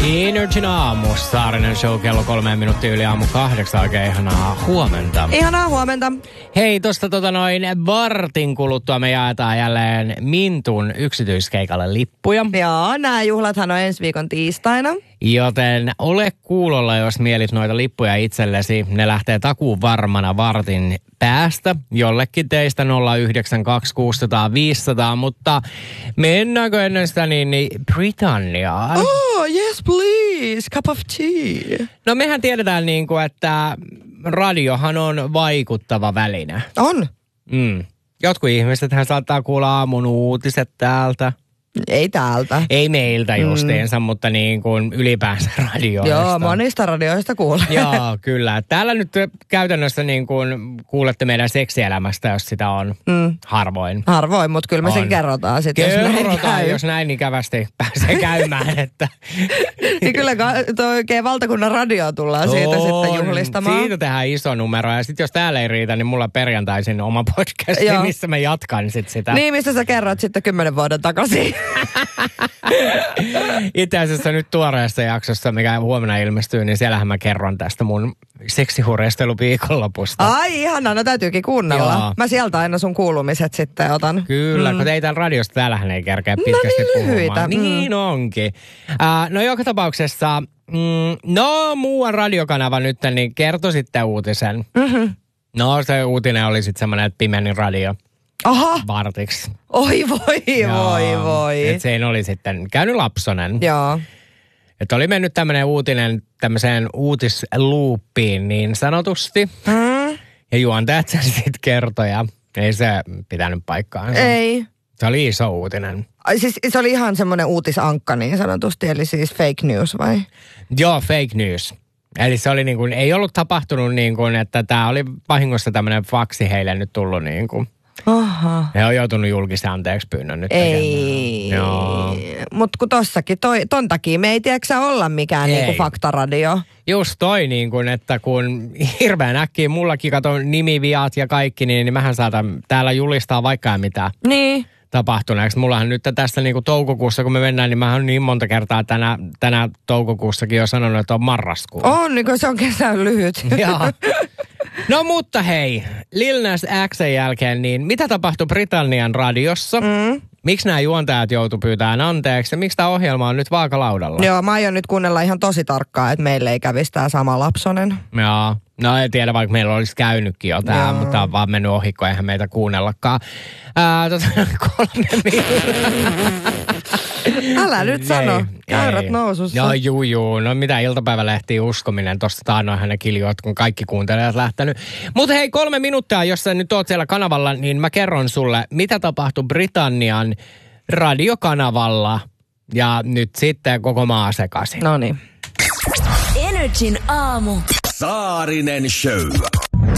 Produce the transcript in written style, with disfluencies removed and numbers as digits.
Energin aamu, Saarinen show, kello 3 minuuttia yli aamu 8. Oikein ihanaa huomenta. Ihanaa huomenta. Hei, tosta vartin kuluttua me jaetaan jälleen Mintun yksityiskeikalle lippuja. Joo, nämä juhlathan on ensi viikon tiistaina. Joten ole kuulolla, jos mielit noita lippuja itsellesi. Ne lähtee takuun varmana vartin päästä. Jollekin teistä 092600500, mutta mennäänkö ennen sitä niin Britanniaan? Oh, yes please, cup of tea. No mehän tiedetään että radiohan on vaikuttava väline. On. Jotkut ihmisethän saattaa kuulla aamun uutiset täältä. Ei täältä. Ei meiltä justiinsa, mutta ylipäänsä radioista. Joo, monista radioista kuulee. Joo, kyllä. Täällä nyt käytännössä kuulette meidän seksielämästä, jos sitä on harvoin. Harvoin, mutta kyllä me sen kerrotaan sitten, jos näin käy. Jos näin ikävästi pääsee käymään, että... Niin kyllä oikein valtakunnan radio tullaan siitä sitten juhlistamaan. Siitä tehdään iso numero, ja sitten jos täällä ei riitä, niin mulla perjantaisin oma podcasti, missä mä jatkan sit sitä. Niin, missä sä kerrot sitten 10 vuoden takaisin. Itse asiassa nyt tuoreessa jaksossa, mikä huomenna ilmestyy, niin siellähän mä kerron tästä mun seksihurjastelu-viikonlopusta. Ai ihanaa, no täytyykin kuunnella. Joo. Mä sieltä aina sun kuulumiset sitten otan. Kyllä, kun ei täällä radiosta, täällähän ei kerkeä pitkästi puhumaan. Niin onkin. No joka tapauksessa, muuan radiokanava nyt, niin kertoi sitten uutisen. No se uutinen oli sitten semmoinen, että pimenin radio. Aha. Vartiksi. Oi voi. Että siinä oli sitten käynyt lapsonen. Joo. Että oli mennyt tämmöinen uutinen tämmöiseen uutisluuppiin niin sanotusti. Ja juontajat sen sitten kertoi ja ei se pitänyt paikkaansa. Ei. Se oli iso uutinen. Siis se oli ihan semmoinen uutisankka niin sanotusti, eli siis fake news vai? Joo, fake news. Eli se oli ei ollut tapahtunut että tämä oli vahingossa tämmöinen faksi heille nyt tullut Aha. He on joutunut julkisen anteeksi pyynnön nyt ei. Mutta kun tossakin, ton takia me ei tiedäksä olla mikään faktaradio. Just toi että kun hirveän äkkiä mullakin katon nimiviat ja kaikki, niin mähän saatan täällä julistaa vaikka mitä. Niin. Tapahtuneeksi. Mullahan nyt tässä toukokuussa, kun me mennään, niin mä oon niin monta kertaa tänä toukokuussakin jo sanonut, että on marraskuu. On, niin kun se on kesän lyhyt. Joo. No mutta hei, Lil Nas X:n jälkeen, niin mitä tapahtui Britannian radiossa? Miksi nämä juontajat joutu pyytämään anteeksi ja miksi tämä ohjelma on nyt vaakalaudalla? Joo, mä aion nyt kuunnella ihan tosi tarkkaan, että meille ei kävisi tämä sama lapsonen. Joo, no en tiedä, vaikka meillä olisi käynytkin jo tämä, mutta on vaan mennyt ohikko, eihän meitä kuunnellakaan. 3 Älä nyt sano, käyrät nousussa. Joo, no mitä iltapäivälehtiä uskominen, tosta taannoinhan ne kiljuat, kun kaikki kuuntelijat lähtenyt. Mutta hei, 3 minuuttia, jos sä nyt oot siellä kanavalla, niin mä kerron sulle, mitä tapahtui Britannian radiokanavalla ja nyt sitten koko maa sekaisin. Noniin. Energin aamu. Saarinen show.